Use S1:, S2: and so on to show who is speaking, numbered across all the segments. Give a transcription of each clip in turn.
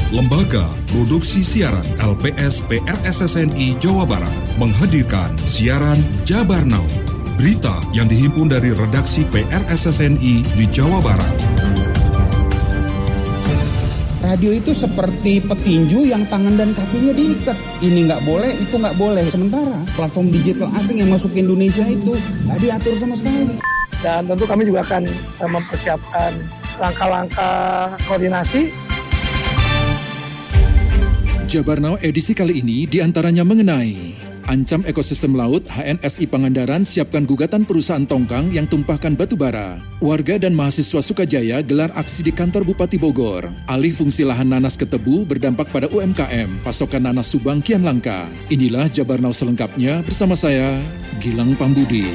S1: Lembaga Produksi Siaran LPS PRSSNI Jawa Barat menghadirkan siaran Jabar Now, berita yang dihimpun dari redaksi PRSSNI di Jawa Barat.
S2: Radio itu seperti petinju yang tangan dan kakinya diikat. Ini nggak boleh, itu nggak boleh. Sementara platform digital asing yang masuk ke Indonesia itu nggak diatur sama sekali.
S3: Dan tentu kami juga akan mempersiapkan langkah-langkah koordinasi.
S4: Jabar Now edisi kali ini diantaranya mengenai ancam ekosistem laut, HNSI Pangandaran siapkan gugatan perusahaan tongkang yang tumpahkan batu bara. Warga dan mahasiswa Sukajaya gelar aksi di kantor Bupati Bogor. Alih fungsi lahan nanas ke tebu berdampak pada UMKM, pasokan nanas Subang kian langka. Inilah Jabar Now selengkapnya bersama saya, Gilang Pambudi.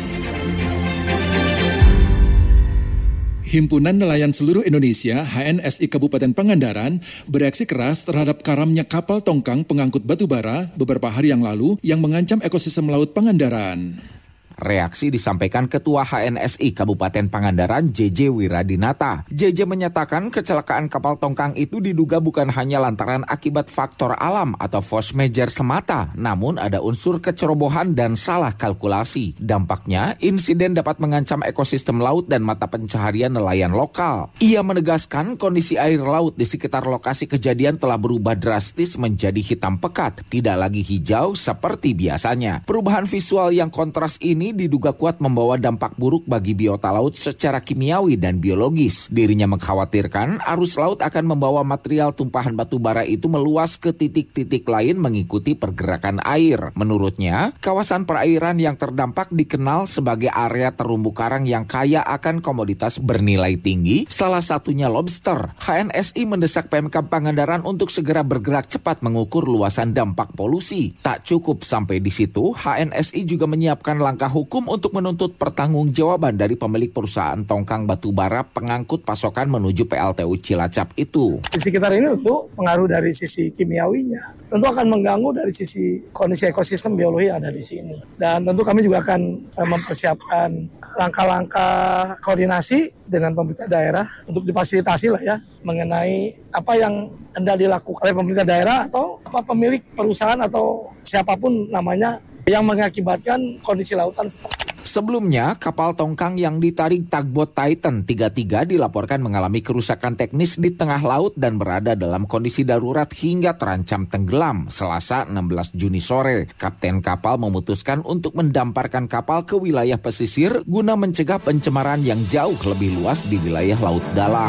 S4: Himpunan Nelayan Seluruh Indonesia HNSI Kabupaten Pangandaran bereaksi keras terhadap karamnya kapal tongkang pengangkut batu bara beberapa hari yang lalu yang mengancam ekosistem laut Pangandaran.
S5: Reaksi disampaikan Ketua HNSI Kabupaten Pangandaran JJ Wiradinata. JJ menyatakan kecelakaan kapal tongkang itu diduga bukan hanya lantaran akibat faktor alam atau force majeure semata, namun ada unsur kecerobohan dan salah kalkulasi. Dampaknya, insiden dapat mengancam ekosistem laut dan mata pencaharian nelayan lokal. Ia menegaskan kondisi air laut di sekitar lokasi kejadian telah berubah drastis menjadi hitam pekat, tidak lagi hijau seperti biasanya. Perubahan visual yang kontras ini diduga kuat membawa dampak buruk bagi biota laut secara kimiawi dan biologis. Dirinya mengkhawatirkan arus laut akan membawa material tumpahan batu bara itu meluas ke titik-titik lain mengikuti pergerakan air. Menurutnya, kawasan perairan yang terdampak dikenal sebagai area terumbu karang yang kaya akan komoditas bernilai tinggi, salah satunya lobster. HNSI mendesak Pemkab Pangandaran untuk segera bergerak cepat mengukur luasan dampak polusi. Tak cukup sampai di situ, HNSI juga menyiapkan langkah hukum untuk menuntut pertanggungjawaban dari pemilik perusahaan tongkang batubara pengangkut pasokan menuju PLTU Cilacap itu.
S3: Di sekitar ini untuk pengaruh dari sisi kimiawinya, tentu akan mengganggu dari sisi kondisi ekosistem biologi yang ada di sini. Dan tentu kami juga akan mempersiapkan langkah-langkah koordinasi dengan pemerintah daerah untuk difasilitasi lah ya mengenai apa yang hendak dilakukan oleh pemerintah daerah atau pemilik perusahaan atau siapapun namanya yang mengakibatkan kondisi lautan seperti ini.
S5: Sebelumnya, kapal tongkang yang ditarik tugboat Titan 33 dilaporkan mengalami kerusakan teknis di tengah laut dan berada dalam kondisi darurat hingga terancam tenggelam. Selasa 16 Juni sore, kapten kapal memutuskan untuk mendamparkan kapal ke wilayah pesisir guna mencegah pencemaran yang jauh lebih luas di wilayah laut dalam.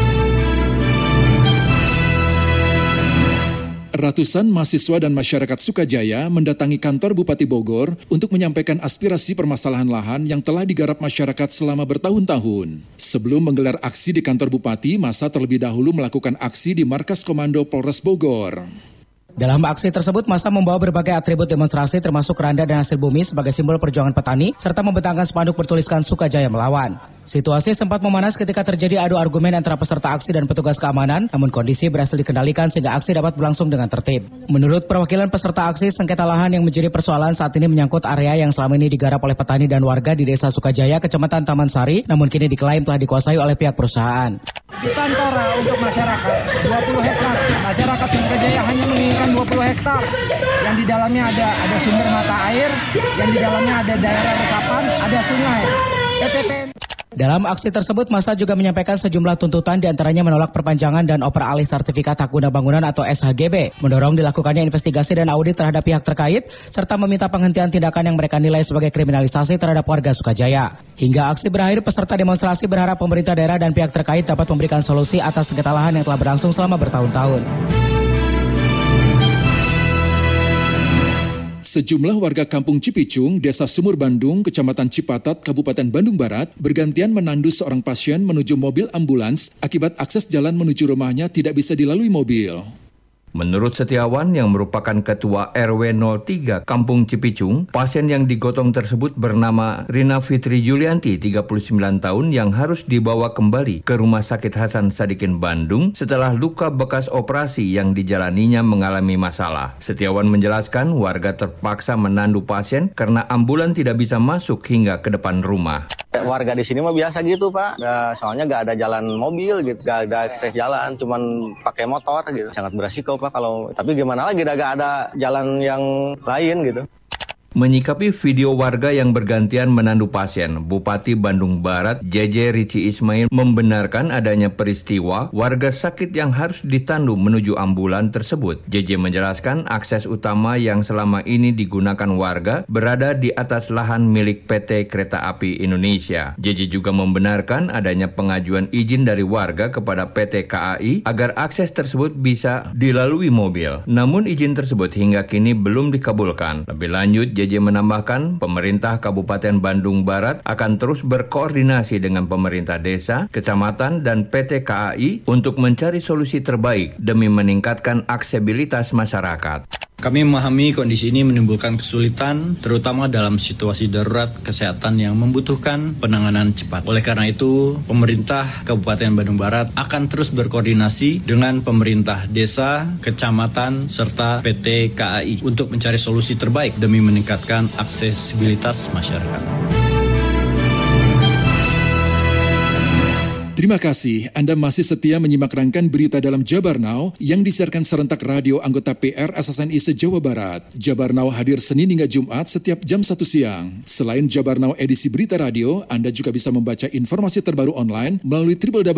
S4: Ratusan mahasiswa dan masyarakat Sukajaya mendatangi kantor Bupati Bogor untuk menyampaikan aspirasi permasalahan lahan yang telah digarap masyarakat selama bertahun-tahun. Sebelum menggelar aksi di kantor Bupati, masa terlebih dahulu melakukan aksi di Markas Komando Polres Bogor.
S6: Dalam aksi tersebut, massa membawa berbagai atribut demonstrasi termasuk keranda dan hasil bumi sebagai simbol perjuangan petani, serta membentangkan spanduk bertuliskan Sukajaya Melawan. Situasi sempat memanas ketika terjadi adu argumen antara peserta aksi dan petugas keamanan, namun kondisi berhasil dikendalikan sehingga aksi dapat berlangsung dengan tertib. Menurut perwakilan peserta aksi, sengketa lahan yang menjadi persoalan saat ini menyangkut area yang selama ini digarap oleh petani dan warga di Desa Sukajaya, Kecamatan Taman Sari, namun kini diklaim telah dikuasai oleh pihak perusahaan.
S7: Kita antara untuk masyarakat 20 hektar. Masyarakat Sukajaya hanya menginginkan 20 hektar. Yang di dalamnya ada sumber mata air, yang di dalamnya ada daerah resapan, ada sungai. PTPN.
S6: Dalam aksi tersebut, massa juga menyampaikan sejumlah tuntutan, diantaranya menolak perpanjangan dan oper alih sertifikat hak guna bangunan atau SHGB, mendorong dilakukannya investigasi dan audit terhadap pihak terkait, serta meminta penghentian tindakan yang mereka nilai sebagai kriminalisasi terhadap warga Sukajaya. Hingga aksi berakhir, peserta demonstrasi berharap pemerintah daerah dan pihak terkait dapat memberikan solusi atas sengketa lahan yang telah berlangsung selama bertahun-tahun.
S4: Sejumlah warga Kampung Cipicung, Desa Sumur Bandung, Kecamatan Cipatat, Kabupaten Bandung Barat, bergantian menandu seorang pasien menuju mobil ambulans akibat akses jalan menuju rumahnya tidak bisa dilalui mobil.
S8: Menurut Setiawan yang merupakan Ketua RW 03 Kampung Cipicung, pasien yang digotong tersebut bernama Rina Fitri Yulianti, 39 tahun, yang harus dibawa kembali ke Rumah Sakit Hasan Sadikin Bandung setelah luka bekas operasi yang dijalaninya mengalami masalah. Setiawan menjelaskan warga terpaksa menandu pasien karena ambulan tidak bisa masuk hingga ke depan rumah.
S9: Warga di sini mah biasa gitu Pak, soalnya nggak ada jalan mobil gitu, nggak ada akses jalan, cuman pakai motor gitu. Sangat beresiko Pak tapi gimana lagi, nggak ada jalan yang lain gitu.
S8: Menyikapi video warga yang bergantian menandu pasien, Bupati Bandung Barat JJ Ritchie Ismail membenarkan adanya peristiwa warga sakit yang harus ditandu menuju ambulan tersebut. JJ menjelaskan akses utama yang selama ini digunakan warga berada di atas lahan milik PT Kereta Api Indonesia. JJ juga membenarkan adanya pengajuan izin dari warga kepada PT KAI agar akses tersebut bisa dilalui mobil. Namun izin tersebut hingga kini belum dikabulkan. Lebih lanjut, JJ menambahkan, pemerintah Kabupaten Bandung Barat akan terus berkoordinasi dengan pemerintah desa, kecamatan, dan PT KAI untuk mencari solusi terbaik demi meningkatkan aksesibilitas masyarakat.
S10: Kami memahami kondisi ini menimbulkan kesulitan, terutama dalam situasi darurat kesehatan yang membutuhkan penanganan cepat. Oleh karena itu, pemerintah Kabupaten Bandung Barat akan terus berkoordinasi dengan pemerintah desa, kecamatan, serta PT KAI untuk mencari solusi terbaik demi meningkatkan aksesibilitas masyarakat.
S4: Terima kasih Anda masih setia menyimak rangkaian berita dalam Jabar Now yang disiarkan serentak radio anggota PR SSNI se-Jawa Barat. Jabar Now hadir Senin hingga Jumat setiap jam 1 siang. Selain Jabar Now edisi berita radio, Anda juga bisa membaca informasi terbaru online melalui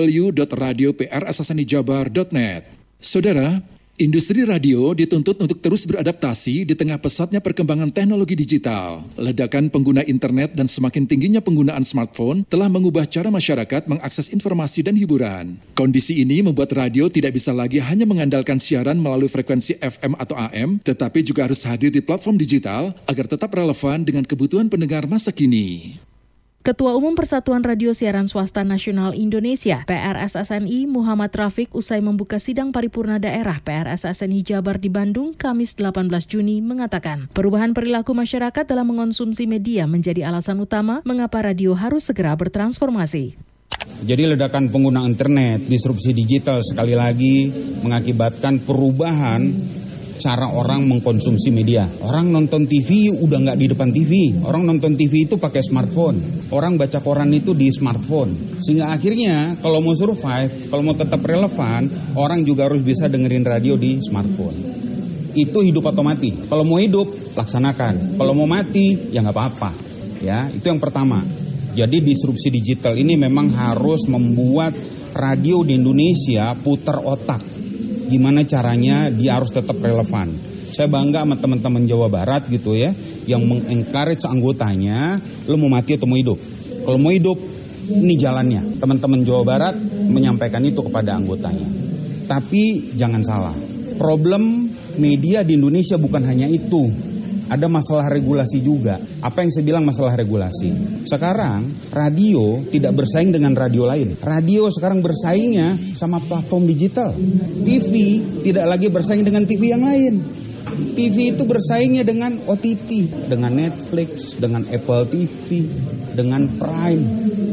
S4: www.radioprssnijabar.net. Saudara, industri radio dituntut untuk terus beradaptasi di tengah pesatnya perkembangan teknologi digital. Ledakan pengguna internet dan semakin tingginya penggunaan smartphone telah mengubah cara masyarakat mengakses informasi dan hiburan. Kondisi ini membuat radio tidak bisa lagi hanya mengandalkan siaran melalui frekuensi FM atau AM, tetapi juga harus hadir di platform digital agar tetap relevan dengan kebutuhan pendengar masa kini.
S11: Ketua Umum Persatuan Radio Siaran Swasta Nasional Indonesia, PRSSNI, Muhammad Rafiq, usai membuka sidang paripurna daerah PRSSNI Jabar di Bandung, Kamis 18 Juni, mengatakan perubahan perilaku masyarakat dalam mengonsumsi media menjadi alasan utama mengapa radio harus segera bertransformasi.
S2: Jadi ledakan pengguna internet, disrupsi digital sekali lagi mengakibatkan perubahan cara orang mengkonsumsi media. Orang nonton TV udah nggak di depan TV. Orang nonton TV itu pakai smartphone. Orang baca koran itu di smartphone. Sehingga akhirnya kalau mau survive, kalau mau tetap relevan, orang juga harus bisa dengerin radio di smartphone. Itu hidup otomatis. Kalau mau hidup, laksanakan. Kalau mau mati, ya nggak apa-apa. Ya, itu yang pertama. Jadi disrupsi digital ini memang harus membuat radio di Indonesia putar otak. Gimana caranya dia harus tetap relevan. Saya bangga sama teman-teman Jawa Barat gitu ya, yang mengencourage anggotanya, lo mau mati atau mau hidup. Kalau mau hidup, ini jalannya. Teman-teman Jawa Barat menyampaikan itu kepada anggotanya. Tapi jangan salah, problem media di Indonesia bukan hanya itu. Ada masalah regulasi juga. Apa yang saya bilang masalah regulasi? Sekarang radio tidak bersaing dengan radio lain. Radio sekarang bersaingnya sama platform digital. TV tidak lagi bersaing dengan TV yang lain. TV itu bersaingnya dengan OTT, dengan Netflix, dengan Apple TV, dengan Prime.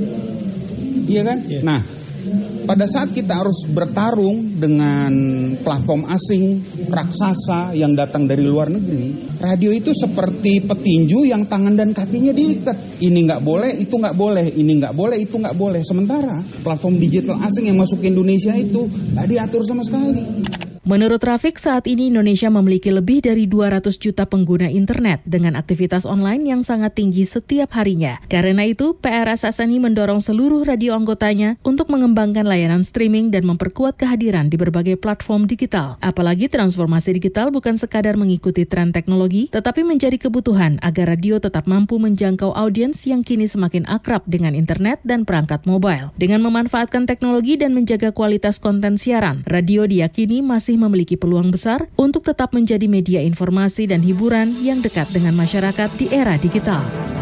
S2: Iya kan? Yeah. Nah, pada saat kita harus bertarung dengan platform asing, raksasa yang datang dari luar negeri, radio itu seperti petinju yang tangan dan kakinya diikat. Ini nggak boleh, itu nggak boleh, ini nggak boleh, itu nggak boleh. Sementara platform digital asing yang masuk ke Indonesia itu nggak diatur sama sekali.
S11: Menurut Rafiq, saat ini Indonesia memiliki lebih dari 200 juta pengguna internet dengan aktivitas online yang sangat tinggi setiap harinya. Karena itu, PRSSNI mendorong seluruh radio anggotanya untuk mengembangkan layanan streaming dan memperkuat kehadiran di berbagai platform digital. Apalagi transformasi digital bukan sekadar mengikuti tren teknologi, tetapi menjadi kebutuhan agar radio tetap mampu menjangkau audiens yang kini semakin akrab dengan internet dan perangkat mobile. Dengan memanfaatkan teknologi dan menjaga kualitas konten siaran, radio diyakini masih memiliki peluang besar untuk tetap menjadi media informasi dan hiburan yang dekat dengan masyarakat di era digital.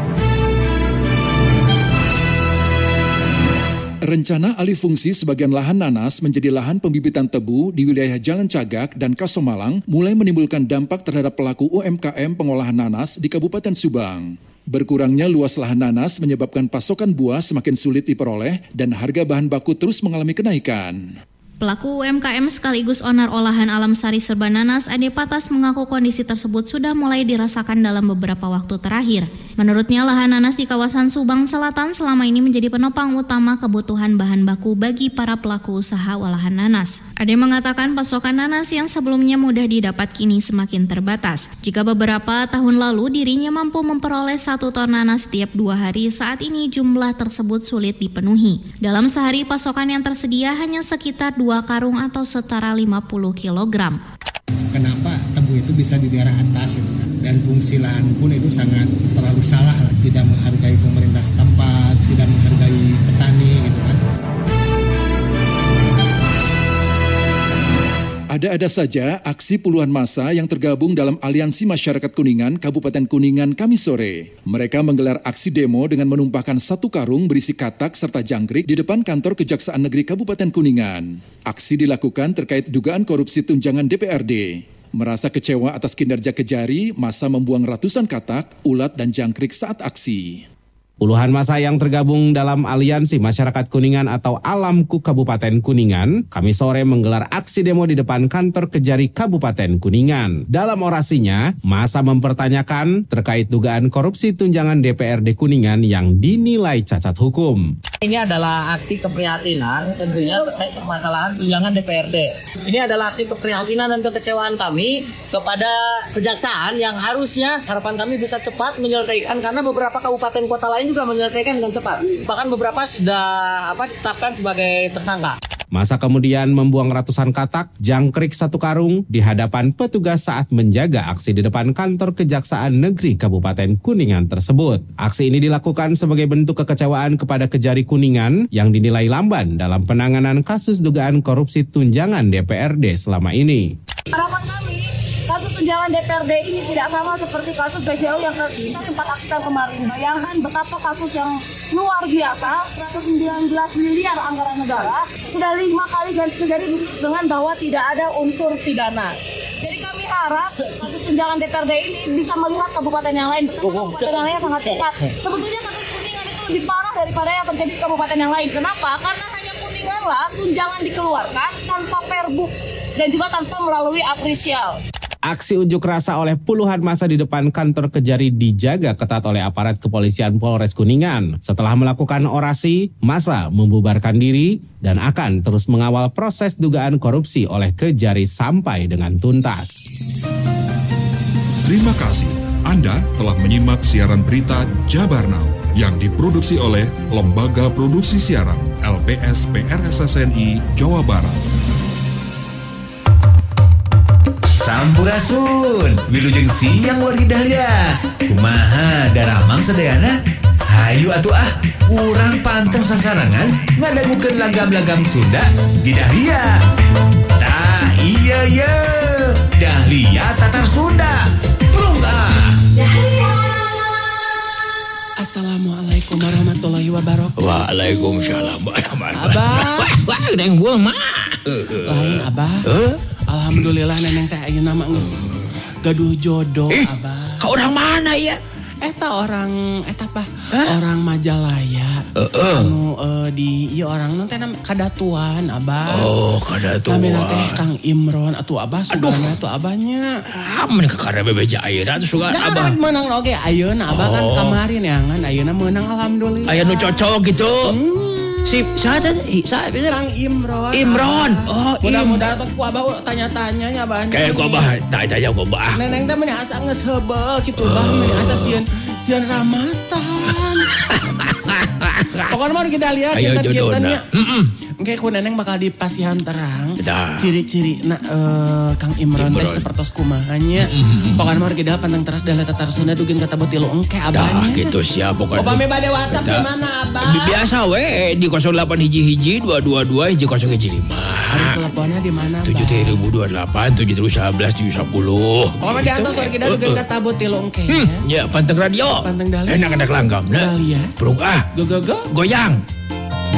S4: Rencana alih fungsi sebagian lahan nanas menjadi lahan pembibitan tebu di wilayah Jalan Cagak dan Kasomalang mulai menimbulkan dampak terhadap pelaku UMKM pengolahan nanas di Kabupaten Subang. Berkurangnya luas lahan nanas menyebabkan pasokan buah semakin sulit diperoleh dan harga bahan baku terus mengalami kenaikan.
S12: Pelaku UMKM sekaligus owner olahan alam sari serba nanas, Ade Patas, mengaku kondisi tersebut sudah mulai dirasakan dalam beberapa waktu terakhir. Menurutnya, lahan nanas di kawasan Subang Selatan selama ini menjadi penopang utama kebutuhan bahan baku bagi para pelaku usaha olahan nanas. Ade mengatakan pasokan nanas yang sebelumnya mudah didapat kini semakin terbatas. Jika beberapa tahun lalu dirinya mampu memperoleh 1 ton nanas setiap 2 hari, saat ini jumlah tersebut sulit dipenuhi. Dalam sehari pasokan yang tersedia hanya sekitar 2 karung atau setara 50 kg.
S13: Kenapa tebu itu bisa di daerah atas gitu kan? Dan fungsi lahan pun itu sangat terlalu salah lah. Tidak menghargai pemerintah setempat, tidak menghargai petani gitu kan.
S4: Ada-ada saja aksi puluhan massa yang tergabung dalam Aliansi Masyarakat Kuningan Kabupaten Kuningan Kamis sore. Mereka menggelar aksi demo dengan menumpahkan 1 karung berisi katak serta jangkrik di depan kantor Kejaksaan Negeri Kabupaten Kuningan. Aksi dilakukan terkait dugaan korupsi tunjangan DPRD. Merasa kecewa atas kinerja Kejari, massa membuang ratusan katak, ulat dan jangkrik saat aksi.
S14: Puluhan massa yang tergabung dalam Aliansi Masyarakat Kuningan atau Alamku Kabupaten Kuningan, Kamis sore menggelar aksi demo di depan kantor Kejari Kabupaten Kuningan. Dalam orasinya, massa mempertanyakan terkait dugaan korupsi tunjangan DPRD Kuningan yang dinilai cacat hukum.
S15: Ini adalah aksi keprihatinan tentunya terkait permasalahan tunjangan DPRD. Ini adalah aksi keprihatinan dan kekecewaan kami kepada kejaksaan yang harusnya harapan kami bisa cepat menyelesaikan, karena beberapa kabupaten kota lain juga menyelesaikan dengan cepat. Bahkan beberapa sudah ditetapkan sebagai tersangka.
S14: Massa kemudian membuang ratusan katak, jangkrik 1 karung di hadapan petugas saat menjaga aksi di depan kantor Kejaksaan Negeri Kabupaten Kuningan tersebut. Aksi ini dilakukan sebagai bentuk kekecewaan kepada Kejari Kuningan yang dinilai lamban dalam penanganan kasus dugaan korupsi tunjangan DPRD selama ini.
S16: Harapan kami, kasus tunjangan DPRD ini tidak sama seperti kasus BCO yang kita sempat aksikan kemarin. Bayangkan betapa kasus yang luar biasa, 119 miliar anggaran negara, sudah 5 kali ganti Kejari dengan bahwa tidak ada unsur pidana. Jadi kami harap kasus tunjangan DPRD ini bisa melihat kabupaten yang lain. Kabupaten yang lain sangat cepat. Sebetulnya kasus Kuningan itu lebih parah daripada yang terjadi di kabupaten yang lain. Kenapa? Karena hanya Kuninganlah tunjangan dikeluarkan tanpa perbuk dan juga tanpa melalui apresial.
S14: Aksi unjuk rasa oleh puluhan massa di depan kantor Kejari dijaga ketat oleh aparat kepolisian Polres Kuningan. Setelah melakukan orasi, massa membubarkan diri dan akan terus mengawal proses dugaan korupsi oleh Kejari sampai dengan tuntas.
S1: Terima kasih. Anda telah menyimak siaran berita Jabar Now yang diproduksi oleh Lembaga Produksi Siaran LPS PRSSNI Jawa Barat.
S17: Sampurasun, wilujeng siang wargi dahlia. Kumaha daramang sedayana? Hayu atuh urang panteng sasarangan ngadagukeun lagam-lagam Sunda di dahlia. Tah iya dahlia tatar Sunda. Dahlia.
S18: Assalamualaikum warahmatullahi wabarakatuh.
S17: Waalaikumsalam warahmatullahi
S18: wabarakatuh.
S17: Wah, neng gua mah.
S18: Lain Abah. Alhamdulillah neneng teh ayeuna mah geus gaduh jodoh Abah.
S17: Ka orang mana ya?
S18: Orang Majalaya. Anu di ieu orang nanti kadatuan Abah.
S17: Oh, kadatuan.
S18: Namina teh Kang Imron atuh Abah sugana atuh Abahnya.
S17: Mun ka karebe beja ayeuna atuh sugan Abah.
S18: Nah, menang oge ayeuna Abah kan kemarin ya ngan ayeuna meunang alhamdulillah.
S17: Aya nu cocok gitu. Si siapa
S18: Kang Imron.
S17: Imron. Oh,
S18: mudah-mudahan ku Abah tanya-tanya nya Abah.
S17: Kayak ku Abah tanya ku Abah.
S18: Neneng teh meni asa geus heubeul kitu Bah, meni asa sieun ramatan. Pokoknya mah kita lihat kita-kitanya. Kayak ku neneng bakal dipasihan terang. Ciri-ciri Kang Imron teh sapertos kumahanya. Pokoknya mah kita pantang teras dalam tatar Sunda dugin kata betilu engke abahnya.
S17: Gitu siap pokoknya.
S18: Upami bade WhatsApp di mana Abah?
S17: Biasa we di 08 hiji 222 hiji 015.
S18: Hari teleponnya di mana?
S17: 7028 711 710.
S18: Pokoknya di atas war kita dugin kata betilu engke.
S17: Ya panteng radio.
S18: Panteng dalem.
S17: Enak-enak langgam.
S18: Dalia.
S17: Burung
S18: Go.
S17: Goyang.